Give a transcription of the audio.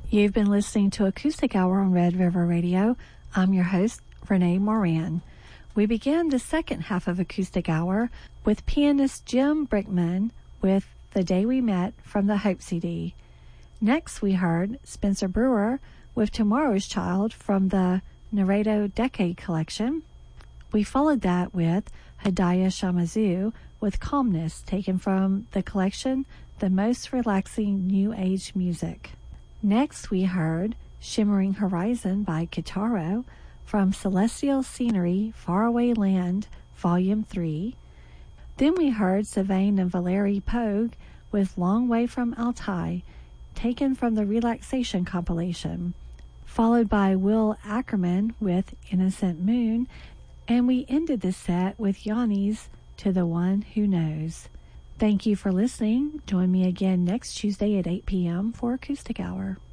You've been listening to Acoustic Hour on Red River Radio. I'm your host, Renee Moran. We began the second half of Acoustic Hour with pianist Jim Brickman with The Day We Met from the Hope CD. Next, we heard Spencer Brewer with Tomorrow's Child from the Narado Decade Collection. We followed that with Hidayah Shamazu with Calmness, taken from the collection The Most Relaxing New Age Music. Next, we heard Shimmering Horizon by Kitaro from Celestial Scenery, Faraway Land, Volume 3. Then we heard Sylvain and Valerie Pogue with Long Way from Altai, taken from the Relaxation compilation, followed by Will Ackerman with Innocent Moon, and we ended the set with Yanni's To the One Who Knows. Thank you for listening. Join me again next Tuesday at 8 p.m. for Acoustic Hour.